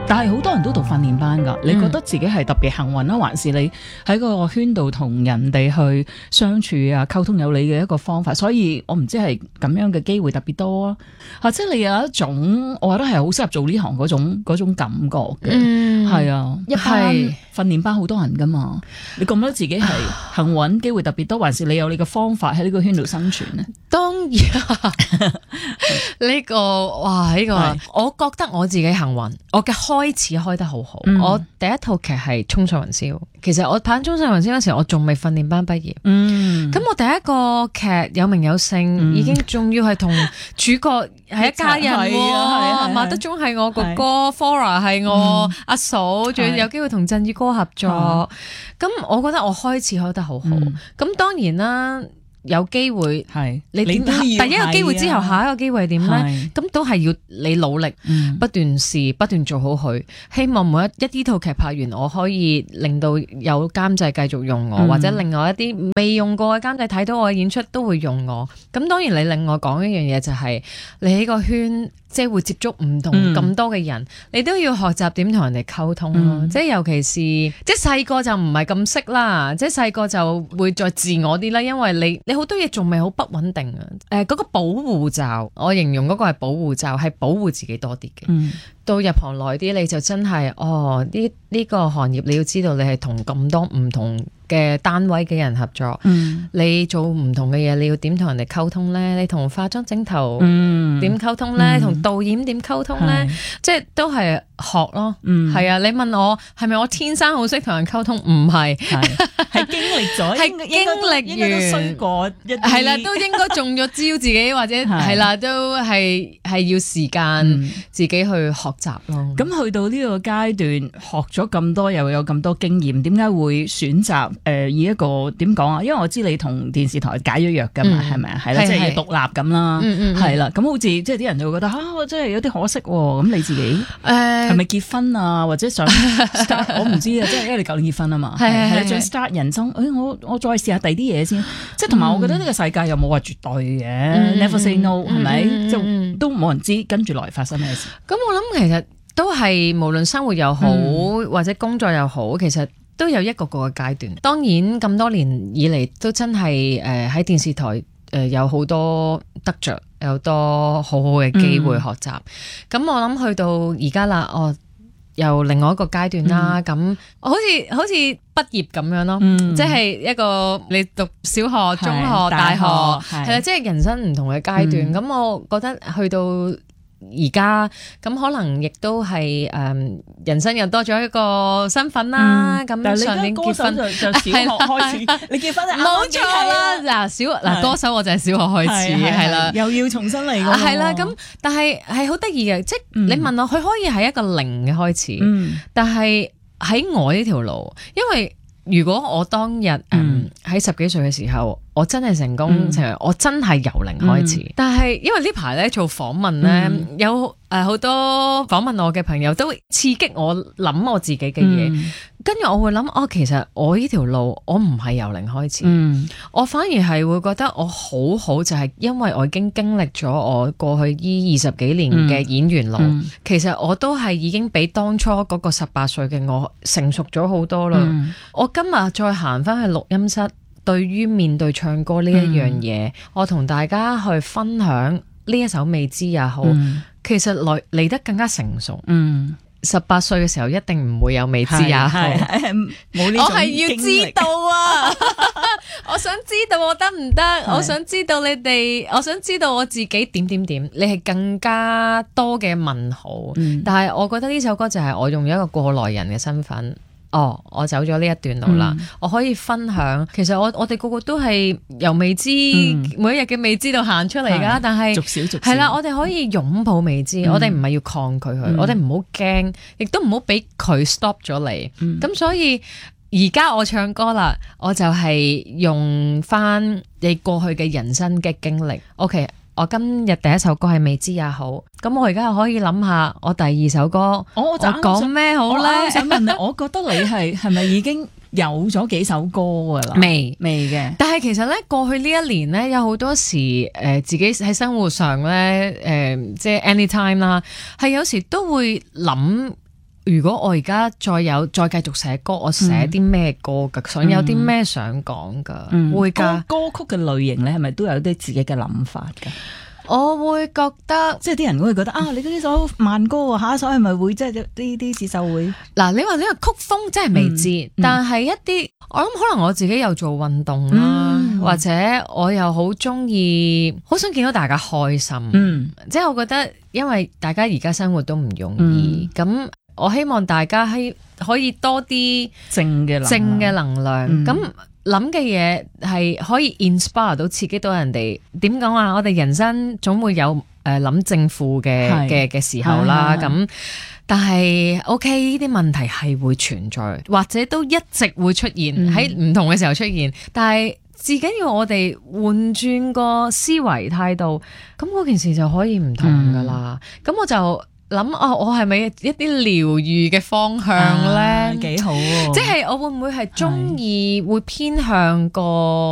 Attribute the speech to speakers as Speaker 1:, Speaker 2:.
Speaker 1: 但係好多人都讀訓練班㗎，你覺得自己係特別幸運啦，還是你喺個圈度同人哋去相處啊、溝通有你嘅一個方法？所以我唔知係咁樣嘅機會特別多啊，或者你有一種我覺得係好適合做呢行嗰種感覺嘅，係啊，一班訓練班好多人㗎嘛，你覺唔覺得自己係幸運，機會特別多，還是你有你嘅方法喺呢個圈度生存呢？
Speaker 2: 當然，呢個哇，呢個我覺得我自己幸運，我嘅開始開得好好。我第一套劇係《衝上雲霄》，其實我拍《衝上雲霄》嗰時，我仲未訓練班畢業。咁我第一個劇有名有姓，已經仲要係同主角係一家人喎。馬德鐘係我哥哥，Flora 係我阿嫂，仲要有機會同振宇哥合作。咁我覺得我開始開得好好。咁當然啦。有機會係你點第一個機會之後，下一個機會係點咧？咁都係要你努力，不斷試，不斷做好佢。希望每一套劇拍完，我可以令到有監製繼續用我，或者另外一啲未用過嘅監製睇到我嘅演出都會用我。咁當然你另外講一樣嘢就係你喺個圈。即係會接觸唔同咁多嘅人，你都要學習點同人哋溝通咯。即係尤其是即係細個就唔係咁識啦，即係細個就會再自我啲啦，因為你好多嘢仲未好不穩定啊。嗰個保護罩，我形容嗰個係保護罩，係保護自己多啲嘅。到入行耐啲，你就真係呢個行業你要知道，你係同咁多唔同嘅單位嘅人合作，你做唔同嘅嘢，你要點同人哋溝通咧？你同化妝整頭點溝通咧？同導演點溝通咧？即係都係學咯。係啊，你問我係咪我天生好識同人溝通？唔係，係經歷咗，係經歷完都衰過一啲，係啦，都應該中咗招自己，或者係啦，都係要時間自己去學習咯。咁去到呢個階段，學咗咁多又有咁多經驗，點解會選擇以一個點講啊？因為我知你同電視台解咗約噶嘛，係咪啊？係啦，即係要獨立咁啦，係啦。咁好似即係啲人就會覺得真係有啲可惜。咁你自己係咪結婚啊？或者想 start？ 我唔知啊，即係因為你舊年結婚啊嘛，係想 start 人生。我再試下第啲嘢先。即係同埋，我覺得呢個世界又冇話絕對嘅，never say no，係咪？就都冇人知跟住來發生咩事。咁我諗其實都係無論生活又好，或者工作又好，其實都有一個個嘅階段。當然咁多年以嚟都真係喺電視台有好多得着，有好多好好嘅機會學習。咁我諗去到而家啦，又另外一個階段啦。咁好似畢業咁樣咯，即係一個你讀小學、中學、大學係啦，即係人生唔同嘅階段。咁我覺得去到而家咁可能亦都係人生又多咗一個身份啦。咁上年結婚就小學開始，你結婚冇錯啦。嗱歌手我就係小學開始係啦，又要重新嚟過係啦。咁但係好得意嘅，即係你問我佢可以係一個零嘅開始，但係喺我呢條路，因為如果我當日喺10幾歲嘅時候，我真係成功，我真係由零開始。但係因為呢排咧做訪問咧，有好多訪問我嘅朋友都刺激我諗我自己嘅嘢，跟住我會諗，其實我呢條路我唔係由零開始，我反而係會覺得我好好，就係因為我已經經歷咗我過去呢20幾年嘅演員路，其實我都係已經比當初嗰個18歲嘅我成熟咗好多啦。我今日再行翻去錄音室，對於面對唱歌呢一樣嘢，我同大家去分享呢一首未知也好，其實嚟得更加成熟。18歲嘅時候一定唔會有未知也好，冇呢種經歷。我係要知道啊！我想知道我得唔得？我想知道你哋，我想知道我自己點。你係更加多嘅問號。但係我覺得呢首歌就係我用一個過來人嘅身份。我走咗呢一段路啦，我可以分享。其實我哋個個都係由未知，每一日嘅未知度行出嚟噶。但係逐少係啦，我哋可以擁抱未知，我哋唔係要抗拒佢，我哋唔好驚，亦都唔好俾佢 stop 咗你。咁所以而家我唱歌啦，我就係用翻你過去嘅人生嘅經歷。OK。我今日第一首歌係未知也好，咁我而家又可以諗下我第二首歌，我講咩好咧？我想問你，我覺得你係咪已經有咗幾首歌噶啦？未嘅。但係其實咧，過去呢一年咧，有好多時自己喺生活上咧，即係 anytime 啦，係有時都會諗如果我而家再繼續寫歌，我寫啲咩歌噶？想有啲咩想講噶？會噶。
Speaker 1: 歌曲嘅類型咧，係咪都有啲自己嘅諗法噶？
Speaker 2: 我會覺得，
Speaker 1: 即係啲人會覺得啊，你呢首慢歌啊，下一首係咪會即係呢啲節奏會？
Speaker 2: 嗱，你話呢個曲風真係未知，但係一啲我諗可能我自己有做運動啦，或者我又好中意，好想見到大家開心。即係我覺得，因為大家而家生活都唔容易，咁我希望大家可以多啲正嘅能量。咁諗嘅嘢係可以 inspire 到刺激到人哋。點講啊？我哋人生總會有諗正負嘅時候啦。咁但係 OK，呢啲問題係會存在，或者都一直會出現喺唔同嘅時候出現。但係至緊要我哋換轉個思維態度，咁嗰件事就可以唔同噶啦。咁我就諗我係咪一啲療癒嘅方向咧？
Speaker 1: 幾好喎！
Speaker 2: 即係我會唔會係中意會偏向個